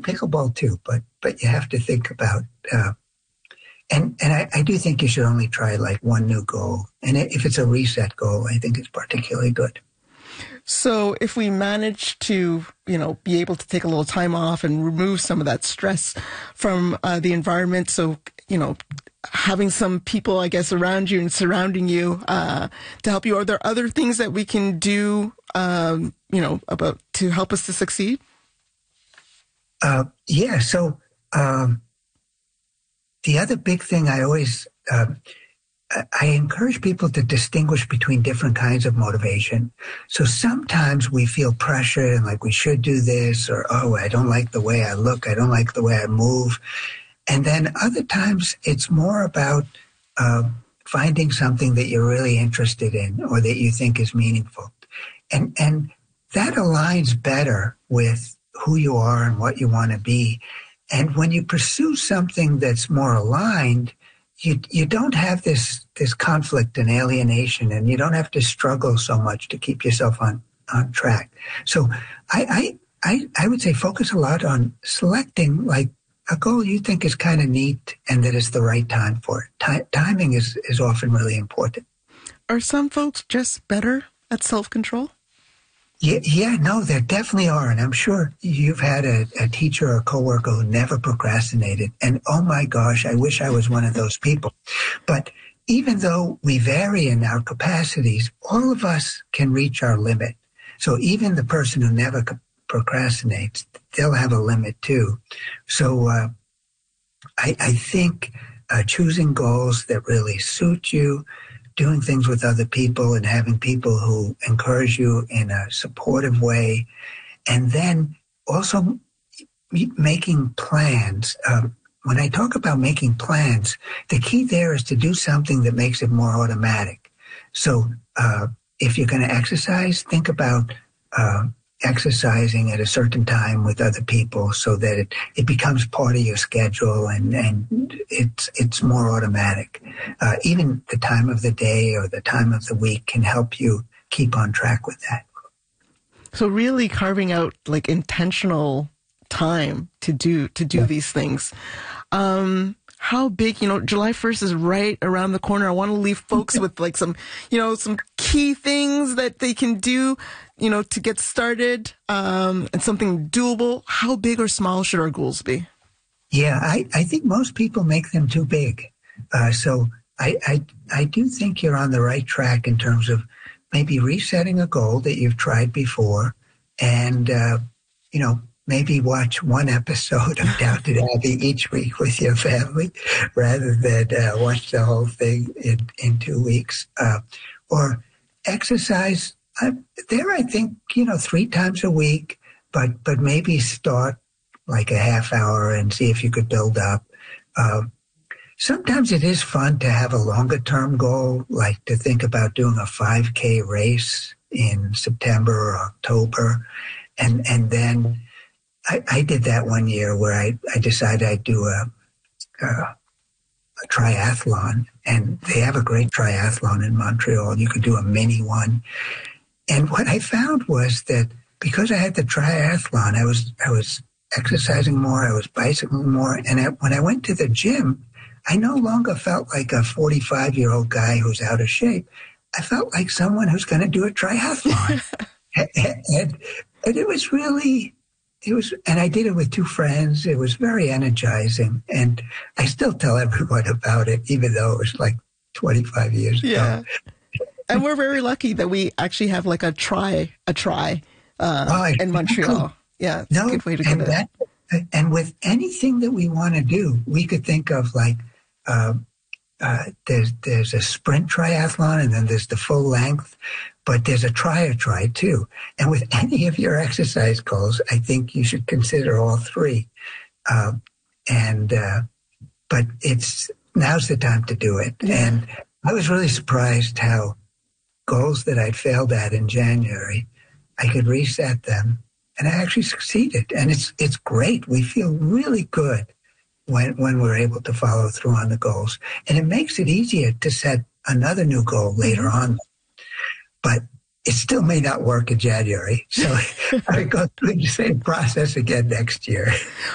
pickleball too, but you have to think about, and I do think you should only try like one new goal. And if it's a reset goal, I think it's particularly good. So if we manage to, be able to take a little time off and remove some of that stress from the environment, so, having some people, I guess, around you and surrounding you to help you, are there other things that we can do, about to help us to succeed? Yeah. So the other big thing I always I encourage people to distinguish between different kinds of motivation. So sometimes we feel pressure and like we should do this, or, oh, I don't like the way I look. I don't like the way I move. And then other times it's more about finding something that you're really interested in or that you think is meaningful. And that aligns better with who you are and what you want to be. And when you pursue something that's more aligned, you don't have this conflict and alienation, and you don't have to struggle so much to keep yourself on track. So I would say focus a lot on selecting like a goal you think is kind of neat and that it's the right time for it. Timing is often really important. Are some folks just better at self-control? Yeah, no, there definitely are. And I'm sure you've had a teacher or a coworker who never procrastinated. And oh my gosh, I wish I was one of those people. But even though we vary in our capacities, all of us can reach our limit. So even the person who never procrastinates, they'll have a limit too. So I think choosing goals that really suit you, doing things with other people and having people who encourage you in a supportive way. And then also making plans. When I talk about making plans, the key there is to do something that makes it more automatic. So if you're going to exercise, think about exercising at a certain time with other people so that it becomes part of your schedule and it's more automatic. Even the time of the day or the time of the week can help you keep on track with that. So really carving out like intentional time to do these things. How big, July 1st is right around the corner. I want to leave folks with like some key things that they can do, to get started, and something doable. How big or small should our goals be? Yeah, I think most people make them too big. So I do think you're on the right track in terms of maybe resetting a goal that you've tried before and, maybe watch one episode of Downton Abbey each week with your family rather than watch the whole thing in 2 weeks. Or exercise there, I think, 3 times a week, but maybe start like a half hour and see if you could build up. Sometimes it is fun to have a longer term goal, like to think about doing a 5K race in September or October. And then I did that one year where I decided I'd do a triathlon, and they have a great triathlon in Montreal. You could do a mini one. And what I found was that because I had the triathlon, I was exercising more, I was bicycling more. And when I went to the gym, I no longer felt like a 45-year-old guy who's out of shape. I felt like someone who's going to do a triathlon. and it was really, and I did it with 2 friends. It was very energizing. And I still tell everyone about it, even though it was like 25 years ago. And we're very lucky that we actually have like a try in Montreal. Yeah, it's a good way to get it. And with anything that we want to do, we could think of like there's a sprint triathlon and then there's the full length, but there's a try too. And with any of your exercise goals, I think you should consider all 3. But now's the time to do it. Yeah. And I was really surprised how goals that I'd failed at in January, I could reset them, and I actually succeeded. And it's great. We feel really good when we're able to follow through on the goals. And it makes it easier to set another new goal later on. But it still may not work in January. So I go through the same process again next year.